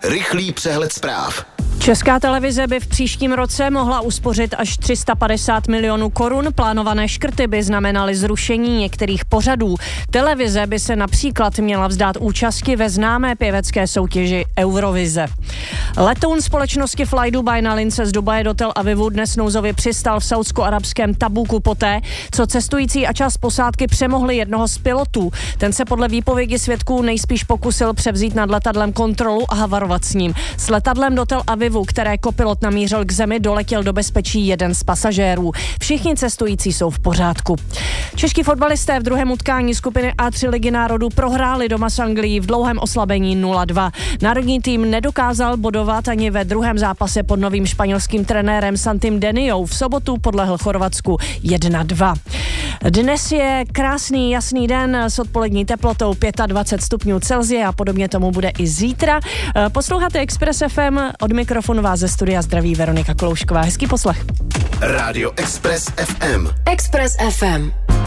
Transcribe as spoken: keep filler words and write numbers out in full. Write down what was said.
Rychlý přehled zpráv. Česká televize by v příštím roce mohla uspořit až tři sta padesát milionů korun. Plánované škrty by znamenaly zrušení některých pořadů. Televize by se například měla vzdát účasti ve známé pěvecké soutěži Eurovize. Letoun společnosti Fly Dubai na lince z Dubaje do Tel Avivu dnes nouzově přistál v saúdsko-arabském Tabuku poté, co cestující a část posádky přemohli jednoho z pilotů. Ten se podle výpovědi svědků nejspíš pokusil převzít nad letadlem kontrolu a havarovat s ním. S letadlem do Tel Avivu, které kopilot namířil k zemi, doletěl do bezpečí jeden z pasažérů. Všichni cestující jsou v pořádku. Čeští fotbalisté v druhém utkání skupiny A tři Ligy národů prohráli doma s Anglií v dlouhém oslabení nula dva. Národní tým nedokázal bodovat ani ve druhém zápase pod novým španělským trenérem Santim Deniou. V sobotu podlehl Chorvatsku jedna dva. Dnes je krásný jasný den s odpolední teplotou dvacet pět stupňů Celsia a podobně tomu bude i zítra. Posloucháte Express F M, od mikrofonu vás ze studia zdraví Veronika Kloušková. Hezký poslech. Rádio Express F M. Express F M.